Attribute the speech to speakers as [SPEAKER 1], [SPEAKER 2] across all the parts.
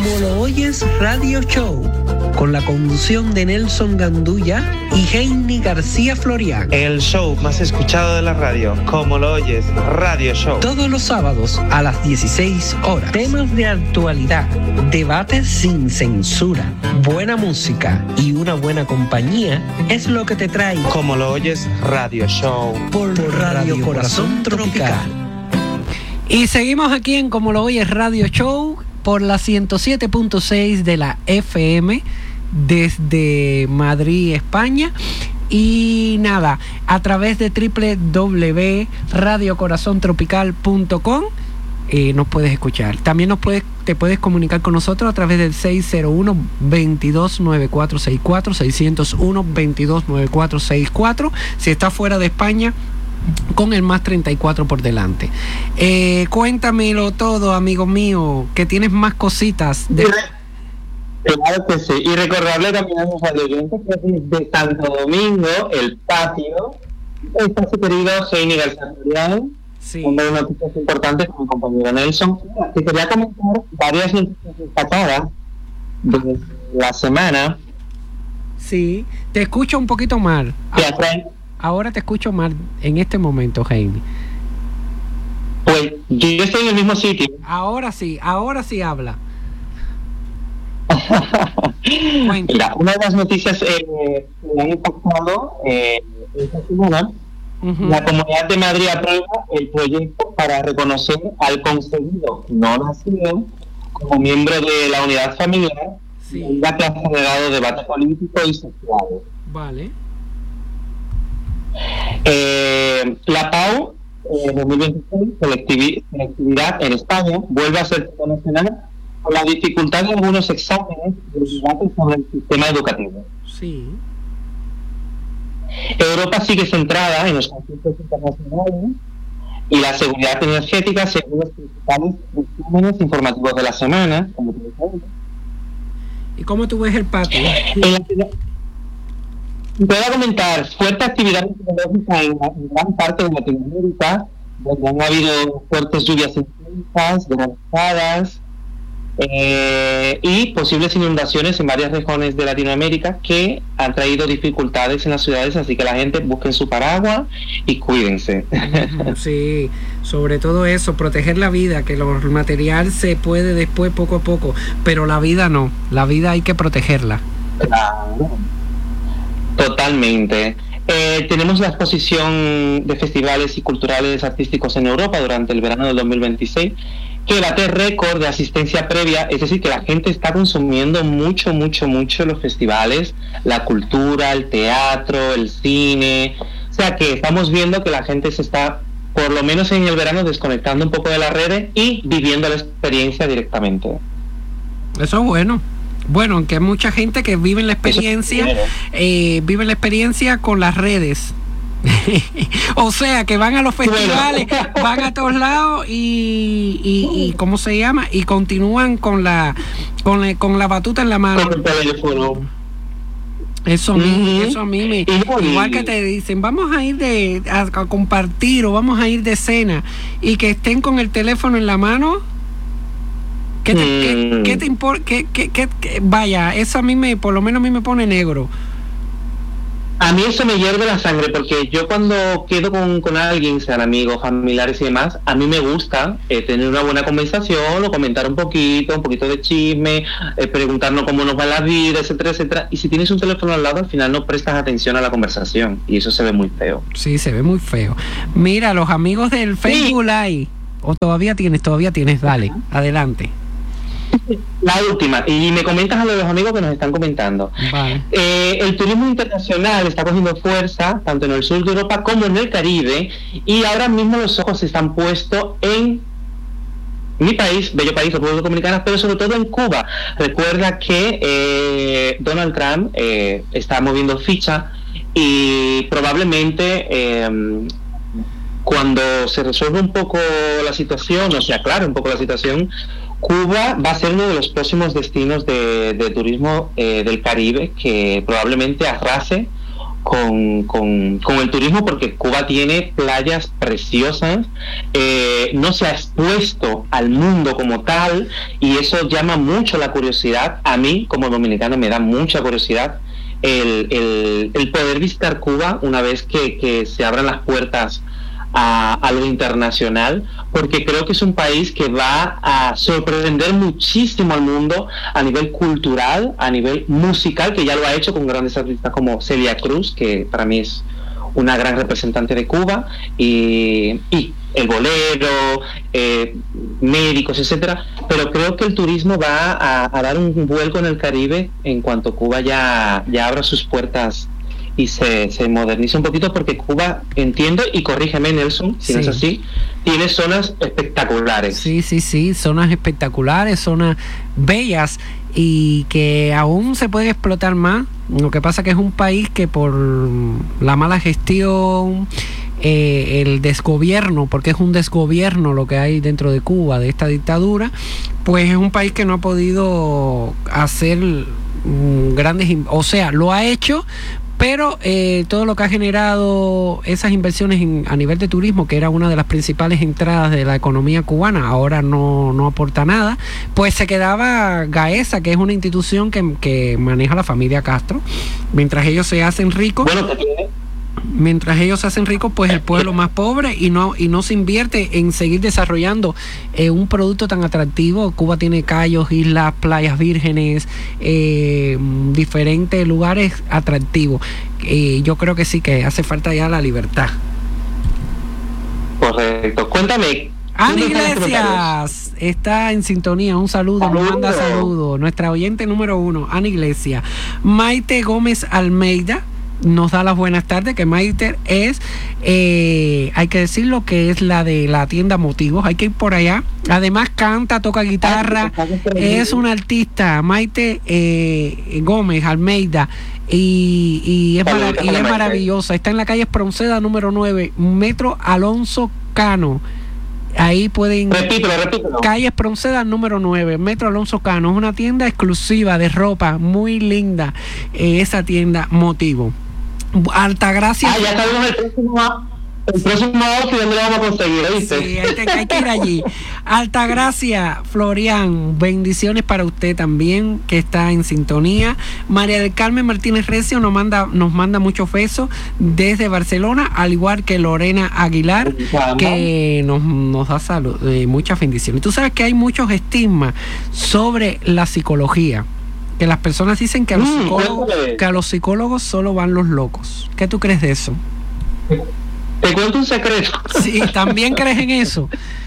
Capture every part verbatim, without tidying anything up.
[SPEAKER 1] Como lo oyes Radio Show, con la conducción de Nelson Gandulla y Heini García Florián.
[SPEAKER 2] El show más escuchado de la radio, Como lo oyes Radio Show.
[SPEAKER 1] Todos los sábados a las dieciséis horas. Temas de actualidad, debates sin censura, buena música y una buena compañía es lo que te trae
[SPEAKER 2] Como lo oyes Radio Show.
[SPEAKER 1] Por, por Radio, Radio Corazón, Corazón Tropical. Y seguimos aquí en Como lo oyes Radio Show por la ciento siete punto seis de la F M desde Madrid, España. Y nada, a través de doble u doble u doble u punto radio corazón tropical punto com eh, nos puedes escuchar. También nos puedes, te puedes comunicar con nosotros a través del seis cero uno, veintidós noventa y cuatro sesenta y cuatro, seiscientos uno, veintidós noventa y cuatro sesenta y cuatro. Si estás fuera de España, con el más treinta y cuatro por delante. Eh, cuéntamelo todo, amigo mío, que tienes más cositas. De...
[SPEAKER 3] Claro que sí. Y recordarle también a los oyentes que desde Santo Domingo, el patio, está su querido Heini García Florián,
[SPEAKER 1] sí,
[SPEAKER 3] con varias noticias importantes con mi compañero Nelson. Te quería comentar varias noticias destacadas de la semana.
[SPEAKER 1] Sí, te escucho un poquito mal.
[SPEAKER 3] Que atraen.
[SPEAKER 1] Ahora te escucho mal en este momento, Heini.
[SPEAKER 3] Pues yo estoy en el mismo sitio.
[SPEAKER 1] Ahora sí, ahora sí habla.
[SPEAKER 3] Mira, una de las noticias eh, que han impactado eh, esta semana, uh-huh. La Comunidad de Madrid aprueba el proyecto para reconocer al concebido no nacido como miembro de la unidad familiar, sí, ya que ha generado debate político y social.
[SPEAKER 1] Vale.
[SPEAKER 3] Eh, la PAU en eh, dos mil veintiséis, selectivi- selectividad en España, vuelve a ser internacional por la dificultad de algunos exámenes y los debates sobre el sistema educativo.
[SPEAKER 1] Sí.
[SPEAKER 3] Europa sigue centrada en los conflictos internacionales y la seguridad energética según los principales resúmenes informativos de la semana, como te decía.
[SPEAKER 1] ¿Y cómo tú ves el patio?
[SPEAKER 3] Voy a comentar fuerte actividad meteorológica en, en gran parte de Latinoamérica, donde han habido fuertes lluvias intensas, granizadas eh, y posibles inundaciones en varias regiones de Latinoamérica que han traído dificultades en las ciudades, así que la gente busquen su paraguas y cuídense.
[SPEAKER 1] Sí, sobre todo eso, proteger la vida, que lo material se puede después poco a poco, pero la vida no, la vida hay que protegerla.
[SPEAKER 3] Claro. Totalmente. Eh, tenemos la exposición de festivales y culturales artísticos en Europa durante el verano del dos mil veintiséis, que bate récord de asistencia previa, es decir, que la gente está consumiendo mucho, mucho, mucho los festivales, la cultura, el teatro, el cine, o sea que estamos viendo que la gente se está, por lo menos en el verano, desconectando un poco de las redes y viviendo la experiencia directamente.
[SPEAKER 1] Eso es bueno. Bueno, aunque hay mucha gente que vive la experiencia, eh, vive la experiencia con las redes. O sea, que van a los festivales, van a todos lados y, y, y ¿cómo se llama? Y continúan con la con la, con la batuta en la mano. Eso a mí, eso a mí me, igual que te dicen, vamos a ir de a, a compartir o vamos a ir de cena y que estén con el teléfono en la mano. ¿Qué te, qué, qué te importa? ¿Qué, qué, qué, qué? Vaya, eso a mí me, por lo menos a mí me pone negro.
[SPEAKER 3] A mí eso me hierve la sangre, porque yo cuando quedo con, con alguien, sean amigos, familiares y demás, a mí me gusta eh, tener una buena conversación o comentar un poquito, un poquito de chisme, eh, preguntarnos cómo nos va la vida, etcétera, etcétera. Y si tienes un teléfono al lado, al final no prestas atención a la conversación y eso se ve muy feo.
[SPEAKER 1] Sí, se ve muy feo. Mira, los amigos del Facebook Live, o todavía tienes, todavía tienes, dale, uh-huh. Adelante.
[SPEAKER 3] La última, y me comentas a los amigos que nos están comentando.
[SPEAKER 1] Vale.
[SPEAKER 3] Eh, el turismo internacional está cogiendo fuerza tanto en el sur de Europa como en el Caribe, y ahora mismo los ojos se están puestos en mi país, bello país, República Dominicana, pero sobre todo en Cuba. Recuerda que eh, Donald Trump eh, está moviendo ficha y probablemente eh, cuando se resuelva un poco la situación, o se aclare un poco la situación, Cuba va a ser uno de los próximos destinos de, de turismo eh, del Caribe que probablemente arrase con, con, con el turismo, porque Cuba tiene playas preciosas, eh, no se ha expuesto al mundo como tal, y eso llama mucho la curiosidad. A mí, como dominicano, me da mucha curiosidad el, el, el poder visitar Cuba una vez que, que se abran las puertas A, a lo internacional, porque creo que es un país que va a sorprender muchísimo al mundo a nivel cultural, a nivel musical, que ya lo ha hecho con grandes artistas como Celia Cruz, que para mí es una gran representante de Cuba, y, y el bolero, eh, médicos, etcétera. Pero creo que el turismo va a, a dar un vuelco en el Caribe en cuanto Cuba ya, ya abra sus puertas y se, se moderniza un poquito, porque Cuba, entiendo, y corrígeme Nelson si sí. no es así, tiene zonas espectaculares.
[SPEAKER 1] Sí, sí, sí, zonas espectaculares, zonas bellas y que aún se puede explotar más. Lo que pasa que es un país que por la mala gestión, eh, el desgobierno, porque es un desgobierno lo que hay dentro de Cuba, de esta dictadura, pues es un país que no ha podido hacer mm, grandes, o sea, lo ha hecho, pero eh, todo lo que ha generado esas inversiones en, a nivel de turismo, que era una de las principales entradas de la economía cubana, ahora no, no aporta nada, pues se quedaba Gaesa, que es una institución que, que maneja la familia Castro. Mientras ellos se hacen ricos, bueno, mientras ellos se hacen ricos, pues el pueblo más pobre, y no y no se invierte en seguir desarrollando eh, un producto tan atractivo. Cuba tiene cayos, islas, playas vírgenes, eh, diferentes lugares atractivos. Eh, yo creo que sí, que hace falta ya la libertad.
[SPEAKER 3] Correcto. Cuéntame.
[SPEAKER 1] Ana Iglesias está en sintonía, un saludo, nos manda saludos. Nuestra oyente número uno, Ana Iglesias. Maite Gómez Almeida nos da las buenas tardes, que Maite es, eh, hay que decirlo, que es la de la tienda Motivos, hay que ir por allá. Además canta, toca guitarra, es una artista, Maite eh, Gómez Almeida, y, y, es, marav- y es maravillosa. Está en la calle Espronceda número nueve, Metro Alonso Cano. Ahí pueden...
[SPEAKER 3] Repítelo, repítelo.
[SPEAKER 1] Calle Espronceda número nueve, Metro Alonso Cano. Es una tienda exclusiva de ropa, muy linda, eh, esa tienda Motivo. Altagracia.
[SPEAKER 3] Ah, ya sabemos el próximo, el próximo outfit, ¿dónde lo vamos a conseguir? ¿Viste?
[SPEAKER 1] Sí, hay, te, hay que ir allí. Altagracia Florian, bendiciones para usted también, que está en sintonía. María del Carmen Martínez Recio nos manda, nos manda muchos besos desde Barcelona, al igual que Lorena Aguilar, que nos, nos da salud, eh, muchas bendiciones. Tú sabes que hay muchos estigmas sobre la psicología, que las personas dicen que a los mm, psicólogos que a los psicólogos solo van los locos. ¿Qué tú crees de eso?
[SPEAKER 3] Te cuento un secreto.
[SPEAKER 1] Sí, ¿también crees en eso?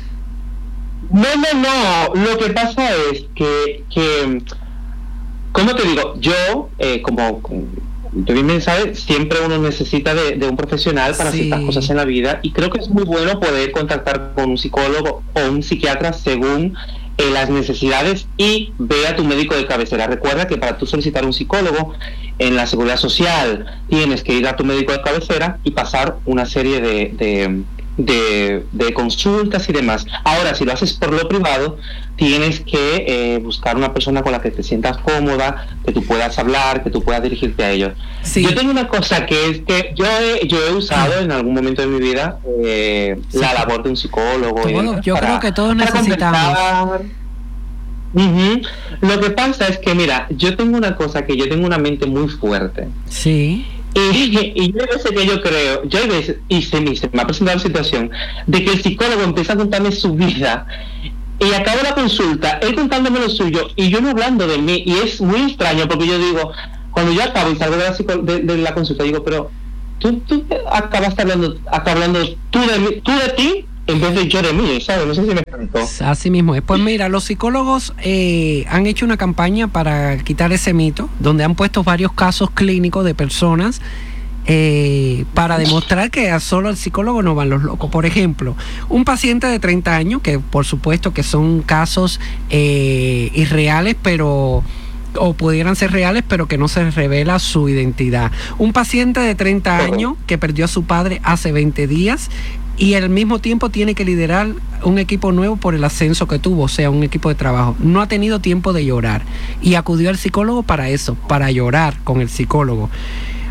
[SPEAKER 3] No, no, no. Lo que pasa es que, que ¿cómo te digo? Yo, eh, como, como tú bien sabes, siempre uno necesita de, de un profesional para sí. ciertas cosas en la vida, y creo que es muy bueno poder contactar con un psicólogo o un psiquiatra según Eh, las necesidades, y ve a tu médico de cabecera. Recuerda que para tú solicitar un psicólogo en la Seguridad Social tienes que ir a tu médico de cabecera y pasar una serie de, de, de, de consultas y demás. Ahora, si lo haces por lo privado, tienes que eh, buscar una persona con la que te sientas cómoda, que tú puedas hablar, que tú puedas dirigirte a ellos. Sí. Yo tengo una cosa que es que yo he, yo he usado en algún momento de mi vida eh, sí. la labor de un psicólogo.
[SPEAKER 1] Todo, yo para, creo que todos necesitamos.
[SPEAKER 3] Uh-huh. Lo que pasa es que, mira, yo tengo una cosa, que yo tengo una mente muy fuerte.
[SPEAKER 1] Sí.
[SPEAKER 3] Y, y yo hay veces que yo creo, yo hay veces, y se me, se me ha presentado la situación de que el psicólogo empieza a contarme su vida, y acaba la consulta, él contándome lo suyo y yo no hablando de mí, y es muy extraño, porque yo digo, cuando yo acabo y salgo de la, psico- de, de la consulta, digo, pero tú, tú acabaste hablando, acá hablando tú de mí, tú de ti, en vez de yo de mí, ¿sabes? No sé si me explico.
[SPEAKER 1] Así mismo es. Pues mira, los psicólogos eh, han hecho una campaña para quitar ese mito, donde han puesto varios casos clínicos de personas eh, para demostrar que a solo el psicólogo no van los locos. Por ejemplo, un paciente de treinta años, que por supuesto que son casos eh, irreales, pero o pudieran ser reales, pero que no se revela su identidad. Un paciente de treinta años que perdió a su padre hace veinte días y al mismo tiempo tiene que liderar un equipo nuevo por el ascenso que tuvo, o sea, un equipo de trabajo. No ha tenido tiempo de llorar y acudió al psicólogo para eso, para llorar con el psicólogo.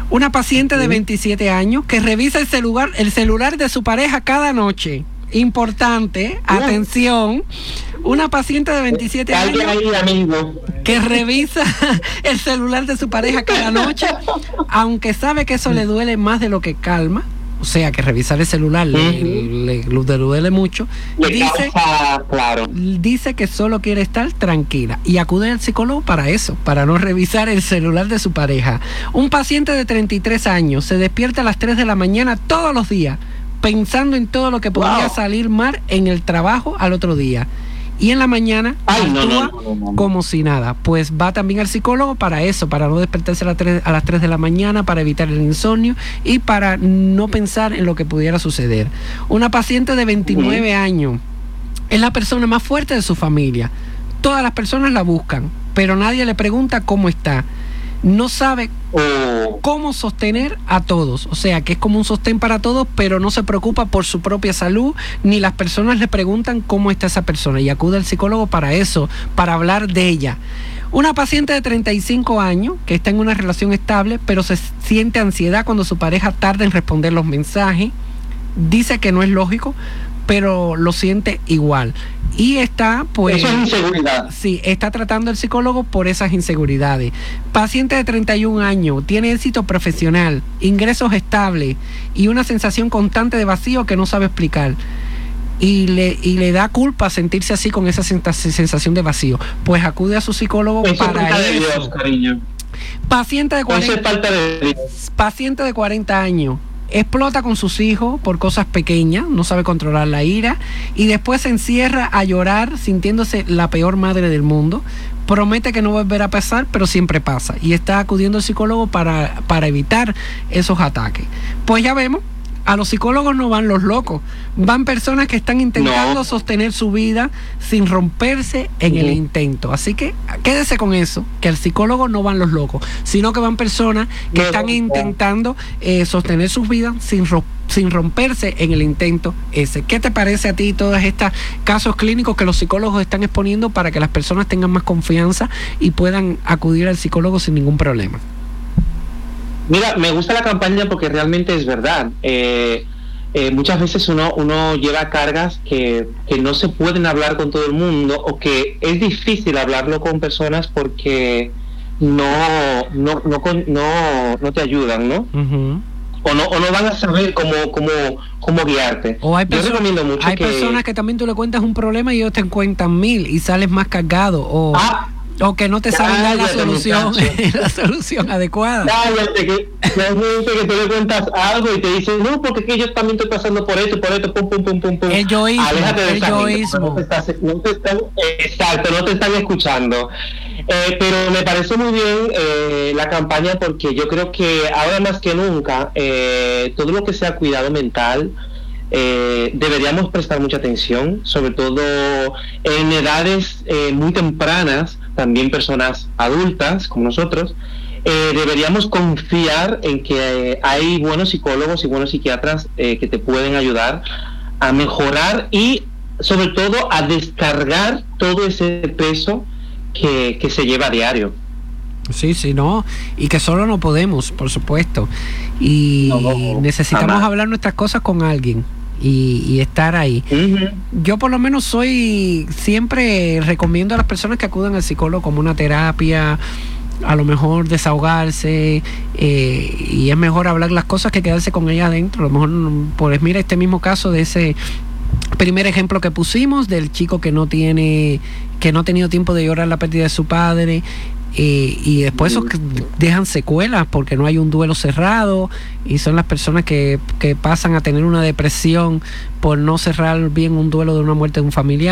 [SPEAKER 1] Una paciente de veintisiete años que revisa el celular, el celular de su pareja cada noche. Importante, atención. Una paciente de veintisiete años que revisa el celular de su pareja cada noche, aunque sabe que eso le duele más de lo que calma. O sea, que revisar el celular le, uh-huh. le, le, le duele mucho.
[SPEAKER 3] Le
[SPEAKER 1] dice,
[SPEAKER 3] causa, claro.
[SPEAKER 1] dice que solo quiere estar tranquila y acude al psicólogo para eso, para no revisar el celular de su pareja. Un paciente de treinta y tres años se despierta a las tres de la mañana todos los días pensando en todo lo que podría wow. salir mal en el trabajo al otro día. Y en la mañana
[SPEAKER 3] Ay,
[SPEAKER 1] actúa
[SPEAKER 3] no, no, no, no, no.
[SPEAKER 1] como si nada. Pues va también al psicólogo para eso, para no despertarse a las tres, a las tres de la mañana, para evitar el insomnio y para no pensar en lo que pudiera suceder. Una paciente de veintinueve uh-huh. años es la persona más fuerte de su familia. Todas las personas la buscan, pero nadie le pregunta cómo está. No sabe cómo sostener a todos, o sea que es como un sostén para todos, pero no se preocupa por su propia salud, ni las personas le preguntan cómo está esa persona y acude al psicólogo para eso, para hablar de ella. Una paciente de treinta y cinco años que está en una relación estable, pero se siente ansiedad cuando su pareja tarda en responder los mensajes, dice que no es lógico, pero lo siente igual. Y está, pues...
[SPEAKER 3] Eso es inseguridad.
[SPEAKER 1] Sí, está tratando el psicólogo por esas inseguridades. Paciente de treinta y un años, tiene éxito profesional, ingresos estables y una sensación constante de vacío que no sabe explicar. Y le, y le da culpa sentirse así con esa sensación de vacío. Pues acude a su psicólogo
[SPEAKER 3] eso
[SPEAKER 1] para
[SPEAKER 3] falta de
[SPEAKER 1] eso.
[SPEAKER 3] Dios, cariño.
[SPEAKER 1] Paciente de cuarenta,
[SPEAKER 3] eso es falta de Dios.
[SPEAKER 1] Paciente de cuarenta años. Explota con sus hijos por cosas pequeñas, no sabe controlar la ira y después se encierra a llorar sintiéndose la peor madre del mundo. Promete que no volverá a pasar, pero siempre pasa y está acudiendo al psicólogo para, para evitar esos ataques. Pues ya vemos, a los psicólogos no van los locos, van personas que están intentando no. sostener su vida sin romperse en uh-huh. el intento. Así que quédese con eso, que al psicólogo no van los locos, sino que van personas que no, están no. intentando eh, sostener sus vidas sin romperse. sin romperse en el intento ese. ¿Qué te parece a ti todos estos casos clínicos que los psicólogos están exponiendo para que las personas tengan más confianza y puedan acudir al psicólogo sin ningún problema?
[SPEAKER 3] Mira, me gusta la campaña porque realmente es verdad. Eh, eh, muchas veces uno uno lleva cargas que, que no se pueden hablar con todo el mundo o que es difícil hablarlo con personas porque no no no no, no te ayudan, ¿no? Uh-huh. O no, o no van a saber cómo, cómo, cómo guiarte.
[SPEAKER 1] O hay,
[SPEAKER 3] Yo
[SPEAKER 1] perso-
[SPEAKER 3] recomiendo mucho
[SPEAKER 1] hay
[SPEAKER 3] que...
[SPEAKER 1] personas que también tú le cuentas un problema y ellos te cuentan mil y sales más cargado o, ah, o que no te saben dar la solución la solución adecuada.
[SPEAKER 3] Cállate, que, que tú le cuentas algo y te dicen, no, porque es que yo también estoy pasando por esto, por esto, pum, pum, pum, pum, pum.
[SPEAKER 1] El yoísmo, el yoísmo.
[SPEAKER 3] No te estás, no te están, exacto, no te están escuchando. Eh, pero me parece muy bien eh, la campaña porque yo creo que ahora más que nunca eh, todo lo que sea cuidado mental eh, deberíamos prestar mucha atención, sobre todo en edades eh, muy tempranas, también personas adultas como nosotros. Eh, deberíamos confiar en que eh, hay buenos psicólogos y buenos psiquiatras eh, que te pueden ayudar a mejorar y sobre todo a descargar todo ese peso Que, que se lleva a diario.
[SPEAKER 1] Sí, sí, no, y que solo no podemos, por supuesto, y no, no, necesitamos jamás. hablar nuestras cosas con alguien y, y estar ahí. Uh-huh. Yo por lo menos soy, siempre recomiendo a las personas que acudan al psicólogo como una terapia, a lo mejor desahogarse, eh, y es mejor hablar las cosas que quedarse con ellas adentro. A lo mejor, pues mira este mismo caso de ese primer ejemplo que pusimos del chico que no tiene que no ha tenido tiempo de llorar la pérdida de su padre, eh, y después esos que dejan secuelas porque no hay un duelo cerrado y son las personas que, que pasan a tener una depresión por no cerrar bien un duelo de una muerte de un familiar.